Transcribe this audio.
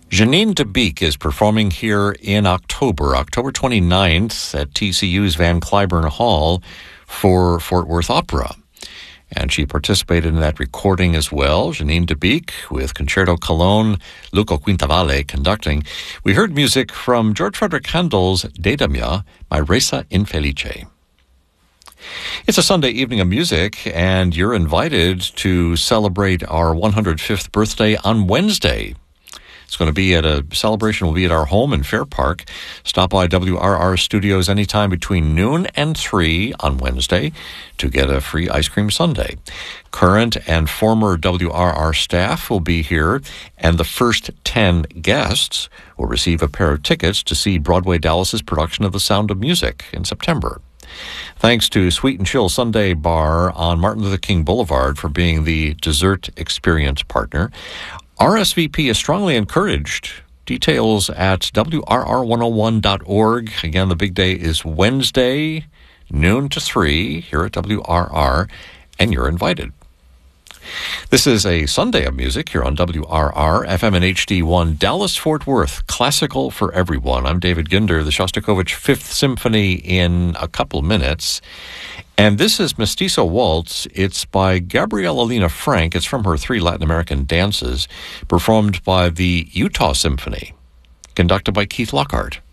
Janine DeBeek is performing here in October 29th at TCU's Van Cliburn Hall for Fort Worth Opera. And she participated in that recording as well. Janine DeBeek with Concerto Cologne, Luco Quintavalle conducting. We heard music from George Frederick Handel's Deda Mia, My Resa Infelice. It's a Sunday evening of music, and you're invited to celebrate our 105th birthday on Wednesday. It's going to be celebration will be at our home in Fair Park. Stop by WRR Studios anytime between noon and 3 on Wednesday to get a free ice cream sundae. Current and former WRR staff will be here, and the first 10 guests will receive a pair of tickets to see Broadway Dallas's production of The Sound of Music in September. Thanks to Sweet and Chill Sunday Bar on Martin Luther King Boulevard for being the dessert experience partner. RSVP is strongly encouraged. Details at WRR101.org. Again, the big day is Wednesday, noon to 3 here at WRR, and you're invited. This is a Sunday of music here on WRR, FM and HD1, Dallas-Fort Worth, classical for everyone. I'm David Ginder, the Shostakovich Fifth Symphony in a couple of minutes. And this is Mestizo Waltz. It's by Gabriela Lena Frank. It's from her 3 Latin American dances, performed by the Utah Symphony, conducted by Keith Lockhart.